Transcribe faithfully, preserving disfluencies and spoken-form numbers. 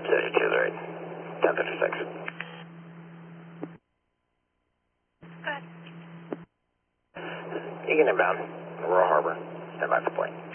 Station two zero eight, ten fifty-six. Good. Egan inbound, Royal Harbor. Stand by for plane.